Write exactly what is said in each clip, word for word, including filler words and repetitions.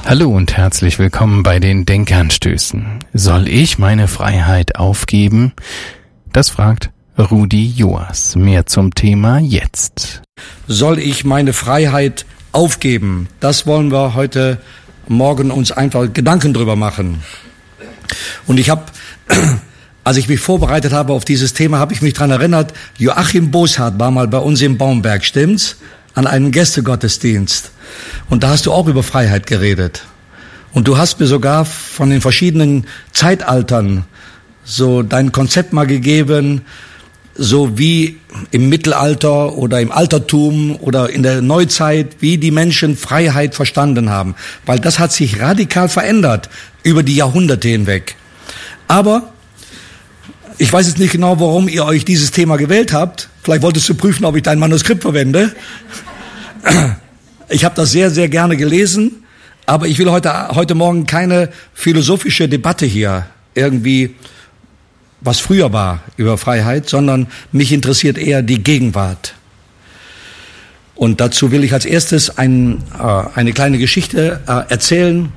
Hallo und herzlich willkommen bei den Denkanstößen. Soll ich meine Freiheit aufgeben? Das fragt Rudi Joas. Mehr zum Thema jetzt. Soll ich meine Freiheit aufgeben? Das wollen wir heute Morgen uns einfach Gedanken drüber machen. Und ich habe, als ich mich vorbereitet habe auf dieses Thema, habe ich mich daran erinnert, Joachim Bosshardt war mal bei uns im Baumberg, stimmt's? An einem Gästegottesdienst. Und da hast du auch über Freiheit geredet. Und du hast mir sogar von den verschiedenen Zeitaltern so dein Konzept mal gegeben, so wie im Mittelalter oder im Altertum oder in der Neuzeit, wie die Menschen Freiheit verstanden haben. Weil das hat sich radikal verändert über die Jahrhunderte hinweg. Aber ich weiß jetzt nicht genau, warum ihr euch dieses Thema gewählt habt. Vielleicht wolltest du prüfen, ob ich dein Manuskript verwende. Ich habe das sehr, sehr gerne gelesen, aber ich will heute, heute Morgen keine philosophische Debatte hier irgendwie, was früher war über Freiheit, sondern mich interessiert eher die Gegenwart. Und dazu will ich als erstes ein, äh, eine kleine Geschichte äh, erzählen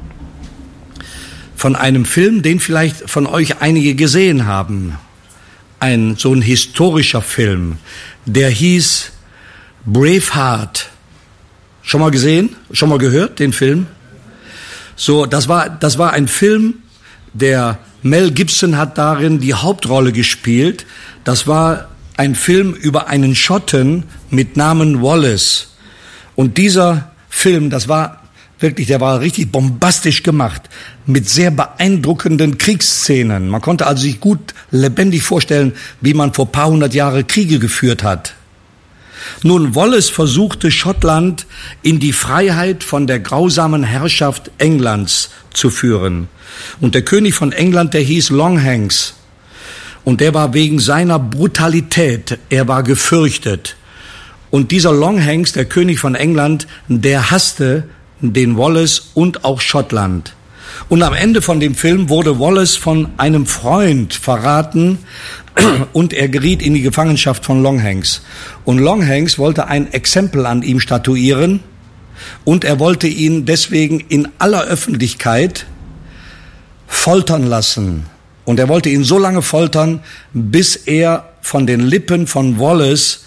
von einem Film, den vielleicht von euch einige gesehen haben. Ein, so ein historischer Film, der hieß Braveheart. Schon mal gesehen? Schon mal gehört, den Film? So, das war, das war ein Film, der Mel Gibson hat darin die Hauptrolle gespielt. Das war ein Film über einen Schotten mit Namen Wallace. Und dieser Film, das war wirklich, der war richtig bombastisch gemacht, mit sehr beeindruckenden Kriegsszenen. Man konnte also sich gut lebendig vorstellen, wie man vor ein paar hundert Jahren Kriege geführt hat. Nun, Wallace versuchte Schottland in die Freiheit von der grausamen Herrschaft Englands zu führen. Und der König von England, der hieß Longhanks. Und der war wegen seiner Brutalität, er war gefürchtet. Und dieser Longhanks, der König von England, der hasste den Wallace und auch Schottland. Und am Ende von dem Film wurde Wallace von einem Freund verraten und er geriet in die Gefangenschaft von Longhanks. Und Longhanks wollte ein Exempel an ihm statuieren und er wollte ihn deswegen in aller Öffentlichkeit foltern lassen. Und er wollte ihn so lange foltern, bis er von den Lippen von Wallace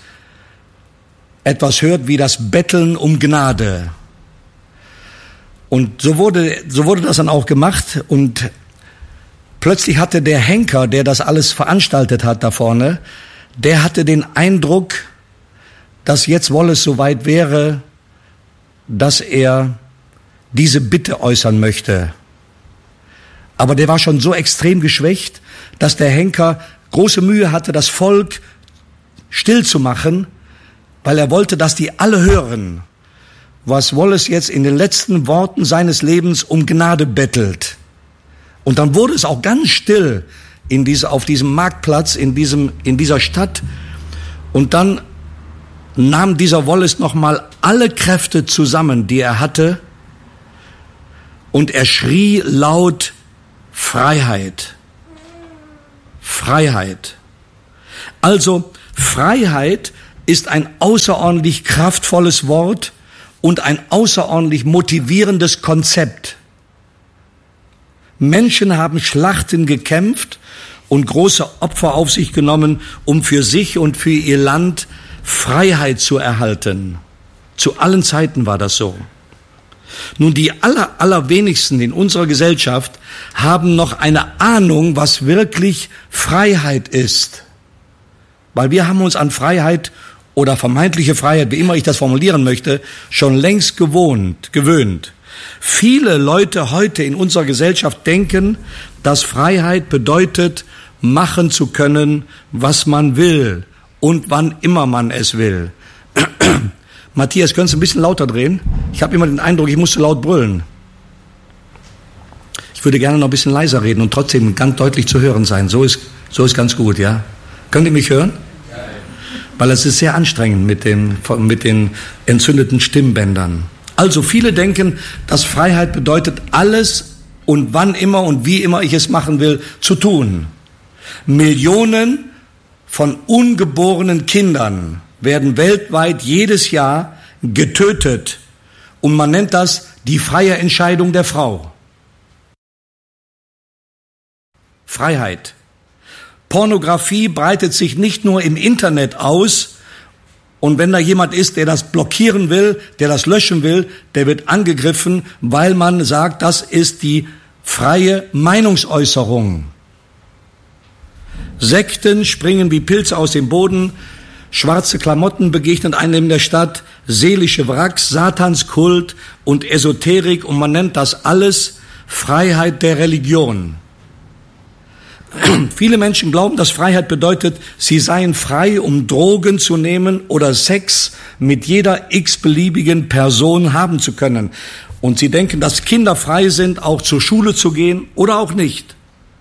etwas hört wie das Betteln um Gnade. Und so wurde, so wurde das dann auch gemacht und plötzlich hatte der Henker, der das alles veranstaltet hat da vorne, der hatte den Eindruck, dass jetzt Wallace so weit wäre, dass er diese Bitte äußern möchte. Aber der war schon so extrem geschwächt, dass der Henker große Mühe hatte, das Volk still zu machen, weil er wollte, dass die alle hören, was Wallace jetzt in den letzten Worten seines Lebens um Gnade bettelt. Und dann wurde es auch ganz still in diese, auf diesem Marktplatz, in diesem, in dieser Stadt. Und dann nahm dieser Wallace nochmal alle Kräfte zusammen, die er hatte. Und er schrie laut: Freiheit. Freiheit. Also, Freiheit ist ein außerordentlich kraftvolles Wort und ein außerordentlich motivierendes Konzept. Menschen haben Schlachten gekämpft und große Opfer auf sich genommen, um für sich und für ihr Land Freiheit zu erhalten. Zu allen Zeiten war das so. Nun, die aller, allerwenigsten in unserer Gesellschaft haben noch eine Ahnung, was wirklich Freiheit ist. Weil wir haben uns an Freiheit oder vermeintliche Freiheit, wie immer ich das formulieren möchte, schon längst gewohnt, gewöhnt. Viele Leute heute in unserer Gesellschaft denken, dass Freiheit bedeutet, machen zu können, was man will und wann immer man es will. Matthias, könntest du ein bisschen lauter drehen? Ich habe immer den Eindruck, ich muss zu laut brüllen. Ich würde gerne noch ein bisschen leiser reden und trotzdem ganz deutlich zu hören sein. So ist, so ist ganz gut, ja? Könnt ihr mich hören? Weil es ist sehr anstrengend mit den, mit den entzündeten Stimmbändern. Also viele denken, dass Freiheit bedeutet, alles und wann immer und wie immer ich es machen will, zu tun. Millionen von ungeborenen Kindern werden weltweit jedes Jahr getötet. Und man nennt das die freie Entscheidung der Frau. Freiheit. Pornografie breitet sich nicht nur im Internet aus, und wenn da jemand ist, der das blockieren will, der das löschen will, der wird angegriffen, weil man sagt, das ist die freie Meinungsäußerung. Sekten springen wie Pilze aus dem Boden, schwarze Klamotten begegnen einem in der Stadt, seelische Wracks, Satanskult und Esoterik, und man nennt das alles Freiheit der Religion. Viele Menschen glauben, dass Freiheit bedeutet, sie seien frei, um Drogen zu nehmen oder Sex mit jeder x-beliebigen Person haben zu können. Und sie denken, dass Kinder frei sind, auch zur Schule zu gehen oder auch nicht.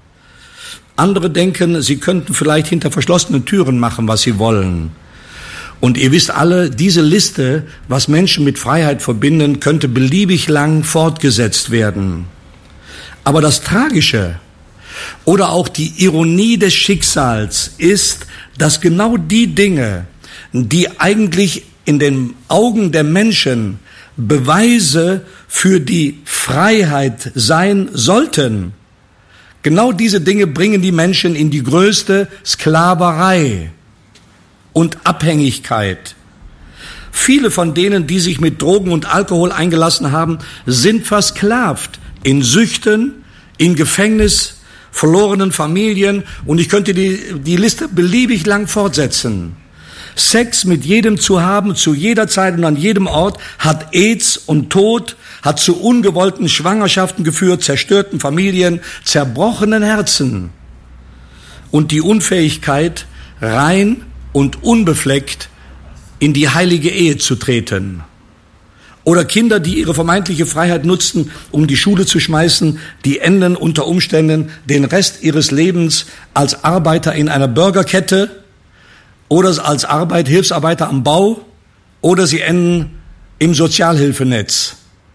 Andere denken, sie könnten vielleicht hinter verschlossenen Türen machen, was sie wollen. Und ihr wisst alle, diese Liste, was Menschen mit Freiheit verbinden, könnte beliebig lang fortgesetzt werden. Aber das Tragische oder auch die Ironie des Schicksals ist, dass genau die Dinge, die eigentlich in den Augen der Menschen Beweise für die Freiheit sein sollten, genau diese Dinge bringen die Menschen in die größte Sklaverei und Abhängigkeit. Viele von denen, die sich mit Drogen und Alkohol eingelassen haben, sind versklavt in Süchten, in Gefängnis, verlorenen Familien, und ich könnte die, die Liste beliebig lang fortsetzen. Sex mit jedem zu haben, zu jeder Zeit und an jedem Ort, hat AIDS und Tod, hat zu ungewollten Schwangerschaften geführt, zerstörten Familien, zerbrochenen Herzen und die Unfähigkeit, rein und unbefleckt in die heilige Ehe zu treten. Oder Kinder, die ihre vermeintliche Freiheit nutzten, um die Schule zu schmeißen, die enden unter Umständen den Rest ihres Lebens als Arbeiter in einer Burgerkette oder als Arbeit, Hilfsarbeiter am Bau, oder sie enden im Sozialhilfenetz.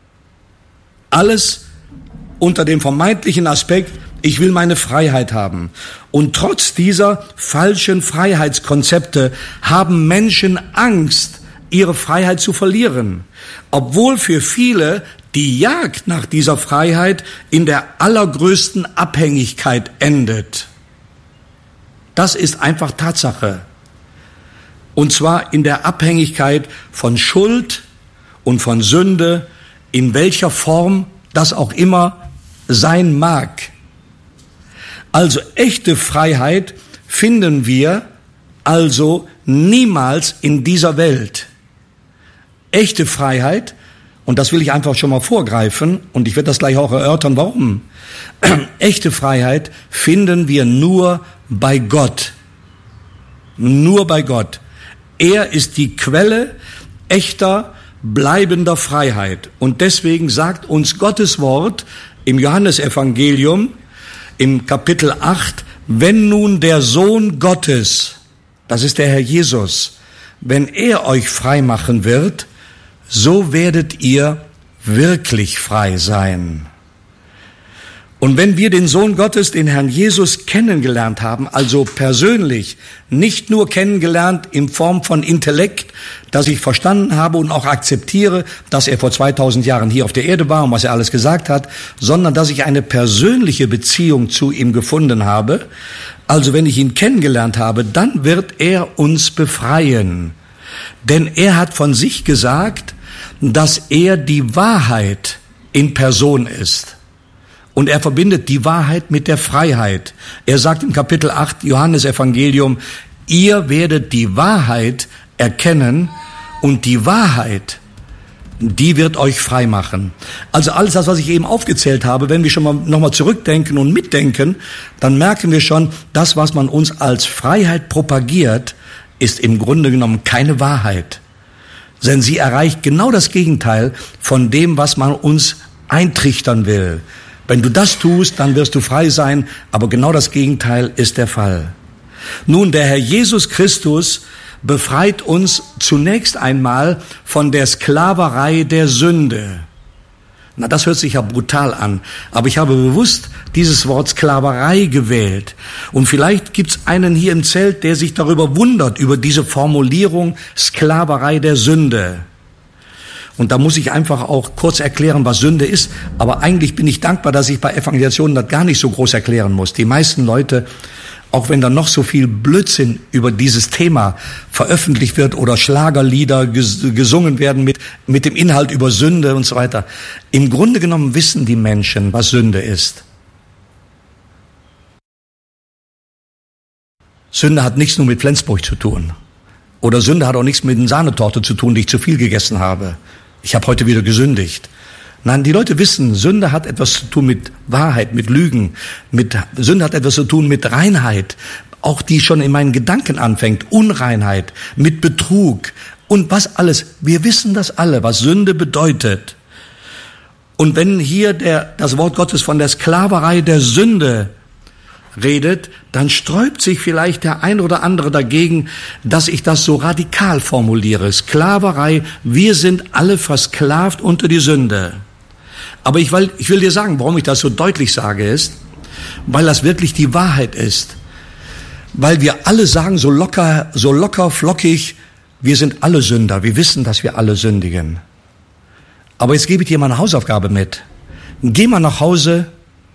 Alles unter dem vermeintlichen Aspekt, ich will meine Freiheit haben. Und trotz dieser falschen Freiheitskonzepte haben Menschen Angst, ihre Freiheit zu verlieren, obwohl für viele die Jagd nach dieser Freiheit in der allergrößten Abhängigkeit endet. Das ist einfach Tatsache. Und zwar in der Abhängigkeit von Schuld und von Sünde, in welcher Form das auch immer sein mag. Also echte Freiheit finden wir also niemals in dieser Welt. Echte Freiheit, und das will ich einfach schon mal vorgreifen, und ich werde das gleich auch erörtern, warum. Echte Freiheit finden wir nur bei Gott. Nur bei Gott. Er ist die Quelle echter, bleibender Freiheit. Und deswegen sagt uns Gottes Wort im Johannesevangelium im Kapitel acht, wenn nun der Sohn Gottes, das ist der Herr Jesus, wenn er euch frei machen wird, so werdet ihr wirklich frei sein. Und wenn wir den Sohn Gottes, den Herrn Jesus, kennengelernt haben, also persönlich, nicht nur kennengelernt in Form von Intellekt, dass ich verstanden habe und auch akzeptiere, dass er vor zweitausend Jahren hier auf der Erde war und was er alles gesagt hat, sondern dass ich eine persönliche Beziehung zu ihm gefunden habe, also wenn ich ihn kennengelernt habe, dann wird er uns befreien. Denn er hat von sich gesagt, dass er die Wahrheit in Person ist. Und er verbindet die Wahrheit mit der Freiheit. Er sagt im Kapitel acht Johannesevangelium, ihr werdet die Wahrheit erkennen und die Wahrheit, die wird euch frei machen. Also alles das, was ich eben aufgezählt habe, wenn wir schon mal nochmal zurückdenken und mitdenken, dann merken wir schon, das, was man uns als Freiheit propagiert, ist im Grunde genommen keine Wahrheit. Denn sie erreicht genau das Gegenteil von dem, was man uns eintrichtern will. Wenn du das tust, dann wirst du frei sein, aber genau das Gegenteil ist der Fall. Nun, der Herr Jesus Christus befreit uns zunächst einmal von der Sklaverei der Sünde. Na, das hört sich ja brutal an, aber ich habe bewusst dieses Wort Sklaverei gewählt. Und vielleicht gibt's einen hier im Zelt, der sich darüber wundert, über diese Formulierung Sklaverei der Sünde. Und da muss ich einfach auch kurz erklären, was Sünde ist. Aber eigentlich bin ich dankbar, dass ich bei Evangelisationen das gar nicht so groß erklären muss. Die meisten Leute, auch wenn da noch so viel Blödsinn über dieses Thema veröffentlicht wird oder Schlagerlieder gesungen werden mit, mit dem Inhalt über Sünde und so weiter. Im Grunde genommen wissen die Menschen, was Sünde ist. Sünde hat nichts nur mit Flensburg zu tun. Oder Sünde hat auch nichts mit einer Sahnetorte zu tun, die ich zu viel gegessen habe. Ich habe heute wieder gesündigt. Nein, die Leute wissen, Sünde hat etwas zu tun mit Wahrheit, mit Lügen. Mit, Sünde hat etwas zu tun mit Reinheit, auch die schon in meinen Gedanken anfängt. Unreinheit, mit Betrug und was alles. Wir wissen das alle, was Sünde bedeutet. Und wenn hier der, das Wort Gottes von der Sklaverei der Sünde redet, dann sträubt sich vielleicht der ein oder andere dagegen, dass ich das so radikal formuliere. Sklaverei, wir sind alle versklavt unter die Sünde. Aber ich will, ich will dir sagen, warum ich das so deutlich sage, ist, weil das wirklich die Wahrheit ist. Weil wir alle sagen, so locker, so locker, flockig, wir sind alle Sünder. Wir wissen, dass wir alle sündigen. Aber jetzt gebe ich dir mal eine Hausaufgabe mit. Geh mal nach Hause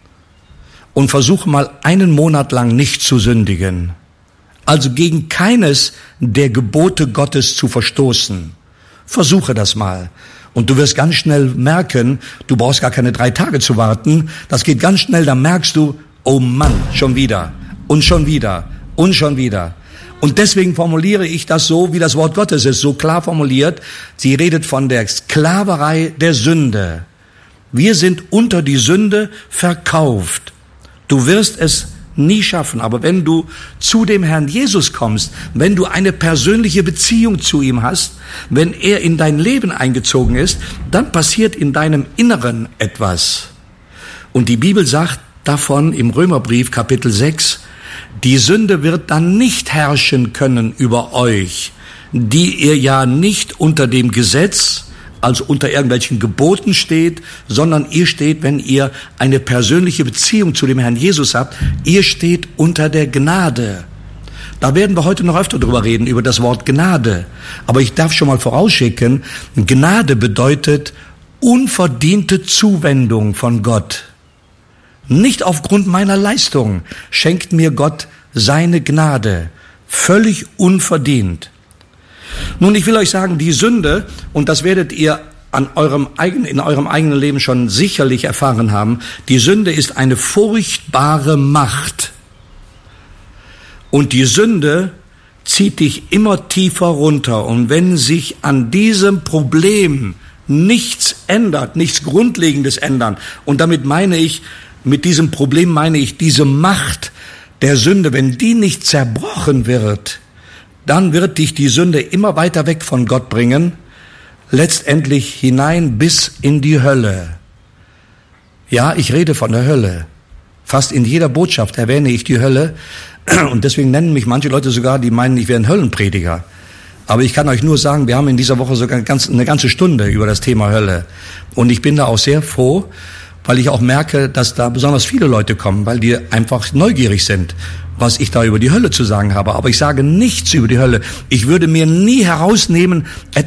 und versuche mal einen Monat lang nicht zu sündigen. Also gegen keines der Gebote Gottes zu verstoßen. Versuche das mal. Und du wirst ganz schnell merken, du brauchst gar keine drei Tage zu warten. Das geht ganz schnell, dann merkst du, oh Mann, schon wieder und schon wieder und schon wieder. Und deswegen formuliere ich das so, wie das Wort Gottes ist, so klar formuliert. Sie redet von der Sklaverei der Sünde. Wir sind unter die Sünde verkauft. Du wirst es nie schaffen, aber wenn du zu dem Herrn Jesus kommst, wenn du eine persönliche Beziehung zu ihm hast, wenn er in dein Leben eingezogen ist, dann passiert in deinem Inneren etwas. Und die Bibel sagt davon im Römerbrief Kapitel sechs, die Sünde wird dann nicht herrschen können über euch, die ihr ja nicht unter dem Gesetz, also unter irgendwelchen Geboten steht, sondern ihr steht, wenn ihr eine persönliche Beziehung zu dem Herrn Jesus habt, ihr steht unter der Gnade. Da werden wir heute noch öfter drüber reden, über das Wort Gnade. Aber ich darf schon mal vorausschicken, Gnade bedeutet unverdiente Zuwendung von Gott. Nicht aufgrund meiner Leistung schenkt mir Gott seine Gnade, völlig unverdient. Nun, ich will euch sagen, die Sünde, und das werdet ihr an eurem eigenen, in eurem eigenen Leben schon sicherlich erfahren haben, die Sünde ist eine furchtbare Macht. Und die Sünde zieht dich immer tiefer runter. Und wenn sich an diesem Problem nichts ändert, nichts Grundlegendes ändern, und damit meine ich, mit diesem Problem meine ich diese Macht der Sünde, wenn die nicht zerbrochen wird, dann wird dich die Sünde immer weiter weg von Gott bringen, letztendlich hinein bis in die Hölle. Ja, ich rede von der Hölle. Fast in jeder Botschaft erwähne ich die Hölle. Und deswegen nennen mich manche Leute sogar, die meinen, ich wäre ein Höllenprediger. Aber ich kann euch nur sagen, wir haben in dieser Woche sogar eine ganze Stunde über das Thema Hölle. Und ich bin da auch sehr froh, weil ich auch merke, dass da besonders viele Leute kommen, weil die einfach neugierig sind, was ich da über die Hölle zu sagen habe. Aber ich sage nichts über die Hölle. Ich würde mir nie herausnehmen,